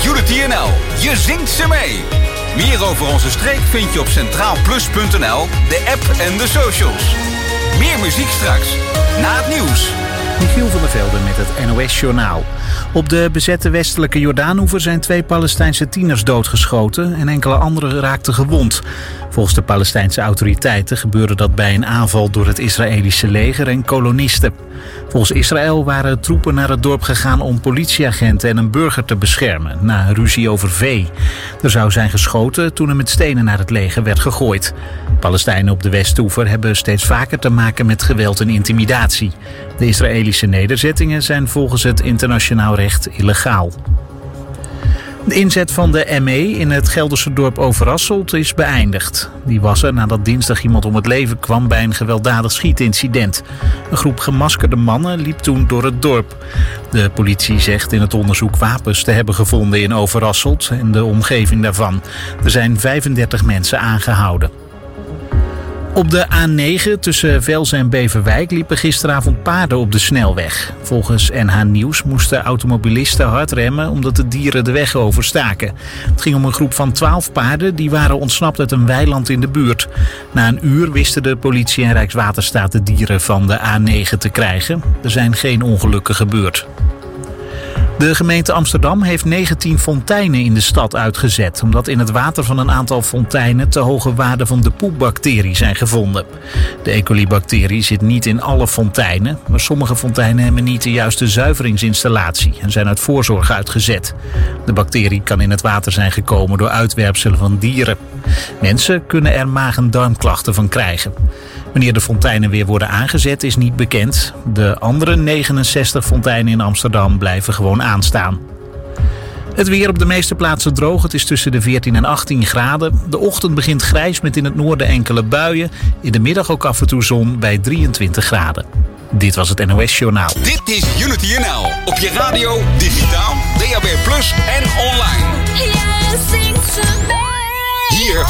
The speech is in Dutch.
Unity NL. Je zingt ze mee. Meer over onze streek vind je op centraalplus.nl, de app en de socials. Meer muziek straks, na het nieuws. Michiel van der Velde met het NOS-journaal. Op de bezette westelijke Jordaanoever zijn 2 Palestijnse tieners doodgeschoten en enkele anderen raakten gewond. Volgens de Palestijnse autoriteiten gebeurde dat bij een aanval door het Israëlische leger en kolonisten. Volgens Israël waren troepen naar het dorp gegaan om politieagenten en een burger te beschermen na een ruzie over vee. Er zou zijn geschoten toen er met stenen naar het leger werd gegooid. Palestijnen op de Westoever hebben steeds vaker te maken met geweld en intimidatie. De Israëlische nederzettingen zijn volgens het internationaal recht illegaal. De inzet van de ME in het Gelderse dorp Overasselt is beëindigd. Die was er nadat dinsdag iemand om het leven kwam bij een gewelddadig schietincident. Een groep gemaskerde mannen liep toen door het dorp. De politie zegt in het onderzoek wapens te hebben gevonden in Overasselt en de omgeving daarvan. Er zijn 35 mensen aangehouden. Op de A9 tussen Velzen en Beverwijk liepen gisteravond paarden op de snelweg. Volgens NH Nieuws moesten automobilisten hard remmen omdat de dieren de weg overstaken. Het ging om een groep van 12 paarden die waren ontsnapt uit een weiland in de buurt. Na een uur wisten de politie en Rijkswaterstaat de dieren van de A9 te krijgen. Er zijn geen ongelukken gebeurd. De gemeente Amsterdam heeft 19 fonteinen in de stad uitgezet, omdat in het water van een aantal fonteinen te hoge waarden van de poepbacterie zijn gevonden. De E. coli-bacterie zit niet in alle fonteinen, maar sommige fonteinen hebben niet de juiste zuiveringsinstallatie en zijn uit voorzorg uitgezet. De bacterie kan in het water zijn gekomen door uitwerpselen van dieren. Mensen kunnen er maag- en darmklachten van krijgen. Wanneer de fonteinen weer worden aangezet is niet bekend. De andere 69 fonteinen in Amsterdam blijven gewoon aanstaan. Het weer op de meeste plaatsen droog. Het is tussen de 14 en 18 graden. De ochtend begint grijs met in het noorden enkele buien. In de middag ook af en toe zon bij 23 graden. Dit was het NOS Journaal. Dit is Unity NL. Op je radio, digitaal, DAB+ en online. Hier